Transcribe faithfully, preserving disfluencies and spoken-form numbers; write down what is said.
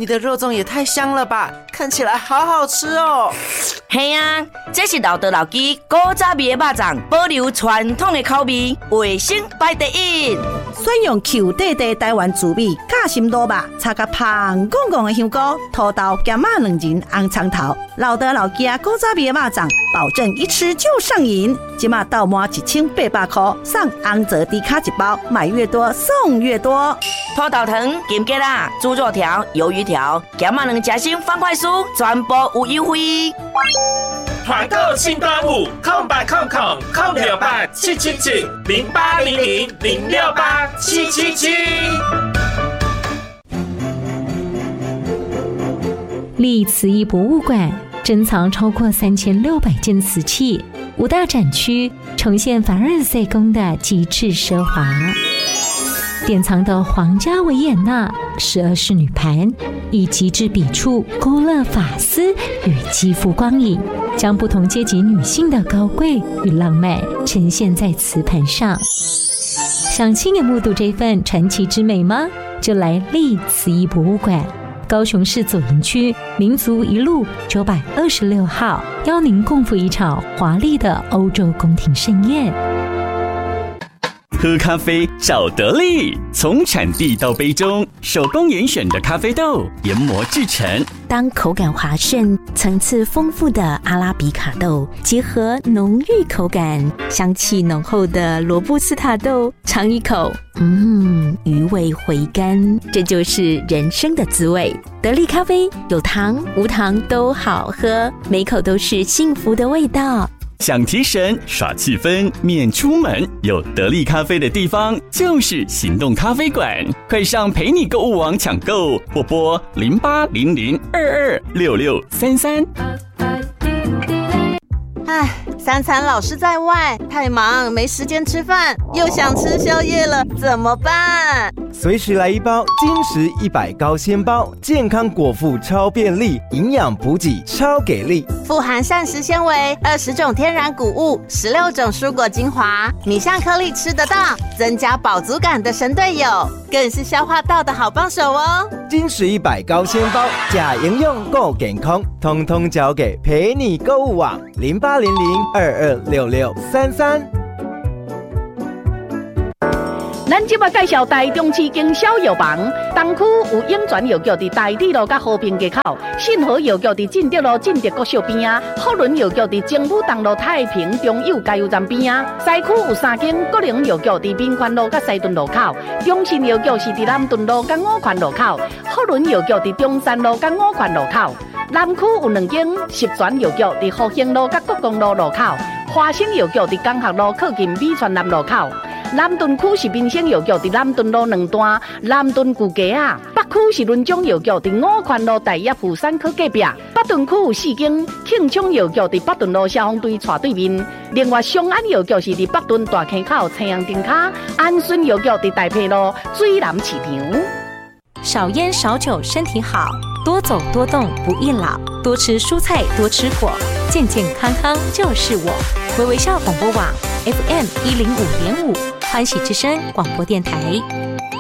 你的肉粽也太香了吧，看起来好好吃哦。 嘿啊，这是老道老鸡古早味的肉粽，保留传统的口味，卫生排第一。 选用 Q 弟弟台湾滋味夹心卤肉，插甲香滚滚的香菇、土豆、咸肉两仁、红葱头，老道老鸡古早味的肉粽，保证一吃就上瘾。即马到满一千八百块，送红泽低卡一包，买越多送越多。 土豆糖、金桔啦、猪肉条、鱿鱼条、咸肉两夹心方块酥，全部有优惠。 团购新端午，空八空空空六八七七七零八零零零六八七七七。 立慈义博物馆珍藏超过三千六百件瓷器，五大展区呈现凡尔赛宫的极致奢华。典藏的皇家维也纳十二仕女盘，以极致笔触勾勒发丝与肌肤光影，将不同阶级女性的高贵与浪漫呈现在瓷盘上。想亲眼目睹这份传奇之美吗？就来立慈义博物馆，高雄市左营区民族一路九百二十六号，邀您共赴一场华丽的欧洲宫廷盛宴。 喝咖啡找得力，从产地到杯中，手工严选的咖啡豆研磨制成。 当口感滑顺、层次丰富的阿拉比卡豆结合浓郁口感、香气浓厚的罗布斯塔豆，尝一口，嗯，余味回甘，这就是人生的滋味。得力咖啡有糖无糖都好喝，每口都是幸福的味道。 想提神耍气氛免出门，有得力咖啡的地方就是行动咖啡馆，快上陪你购物网抢购，或拨零八零零二二六六三三。 唉，三餐老是在外，太忙没时间吃饭，又想吃宵夜了，怎么办？ 随时来一包金石一百高纤包，健康果腹超便利，营养补给超给力， 富含膳食纤维、二十种天然谷物、十六种蔬果精华，米香颗粒吃得到，增加饱足感的神队友，更是消化道的好帮手哦。 金石一百高纤包，假营养够健康，通通交给陪你购物网零八零零二二六六三三。 咱即马介绍台中市经销药房，东区有永泉药局伫台铁路甲和平街口，信和药局伫进德路进德国小边啊，福伦药局伫政府东路太平中友加油站边啊，西区有三间国营药局伫民权路甲西屯路口，中信药局是伫南屯路甲五权路口，福伦药局伫中山路甲五权路口，南区有两间十全药局伫复兴路甲国公路路口，华兴药局伫江学路靠近美泉南路口。南屯区是民生药局伫南屯路两段南屯旧街啊，北区是伦中药局伫五权路大业富山科隔壁，北屯区有四间庆昌药局伫北屯路消防队斜对面，另外松安药局是伫北屯大坑口青阳灯卡，安顺药局伫大埔路水南市场。 少烟少酒身体好，多走多动不易老，多吃蔬菜多吃果，健健康康就是我。微微笑广播网 F M 一零五点五，欢喜之声广播电台。